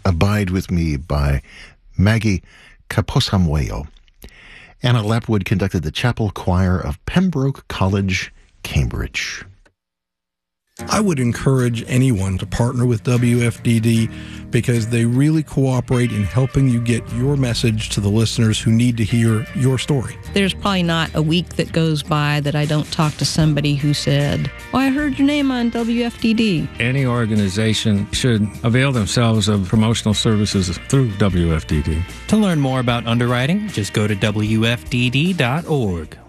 Abide With Me by Maggie Caposamuelo. Anna Lapwood conducted the chapel choir of Pembroke College, Cambridge. I would encourage anyone to partner with WFDD because they really cooperate in helping you get your message to the listeners who need to hear your story. There's probably not a week that goes by that I don't talk to somebody who said, "Oh, I heard your name on WFDD." Any organization should avail themselves of promotional services through WFDD. To learn more about underwriting, just go to WFDD.org.